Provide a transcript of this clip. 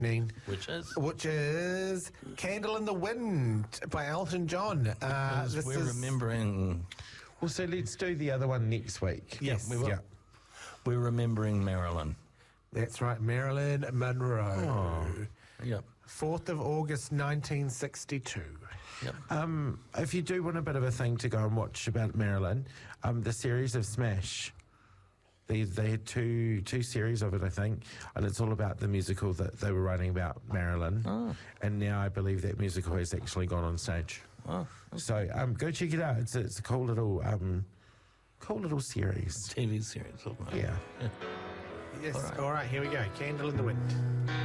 Which is Candle in the Wind by Elton John. We're remembering... Well, so let's do the other one next week. Yes, we will. Yeah. We're remembering Marilyn. That's right, Marilyn Monroe. Yep. 4th of August, 1962. Yep. If you do want a bit of a thing to go and watch about Marilyn, the series of Smash, they had two series of it, I think, and it's all about the musical that they were writing about Marilyn. Oh. And now I believe that musical has actually gone on stage. Oh. So go check it out. It's a cool little series. TV series. Yeah. Yes. All right, here we go. Candle in the Wind.